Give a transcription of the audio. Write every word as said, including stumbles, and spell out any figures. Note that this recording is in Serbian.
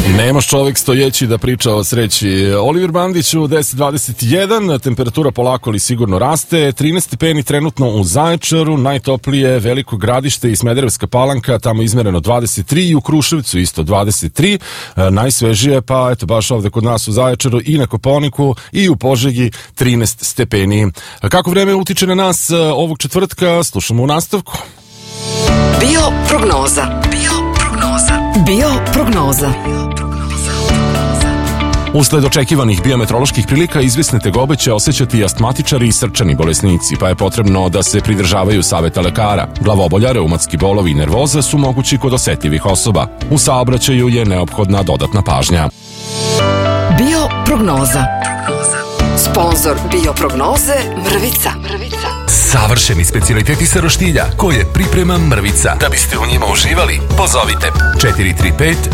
Nemaš čovek stojeći da priča o sreći. Oliver Bandić u deset dvadeset jedan, temperatura polako ali sigurno raste, trinaest stepeni trenutno u Zaječaru, najtoplije Veliko Gradište i Smederevska Palanka, tamo izmereno dvadeset tri i u Kruševcu isto dvadeset tri, najsvežije pa eto baš ovde kod nas u Zaječaru i na Kopaoniku i u Požegi trinaest stepeni. Kako vreme utiče na nas ovog četvrtka, slušamo u nastavku. Bio prognoza. Bio prognoza. Bio prognoza. Usled očekivanih biometeoroloških prilika izvesne tegobe će osjećati astmatičari i srčani bolesnici, pa je potrebno da se pridržavaju saveta lekara. Glavobolja, reumatski bolovi i nervoza su mogući kod osetljivih osoba. U saobraćaju je neophodna dodatna pažnja. Bio prognoza. Sponzor bio prognoze Mrvica. Mrvica. Savršeni specijaliteti sa roštilja koje priprema Mrvica. Da biste u njima uživali, pozovite četiri tri pet